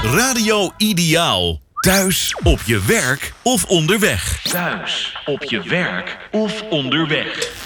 Radio Ideaal. Thuis, op je werk of onderweg. Thuis, op je werk of onderweg.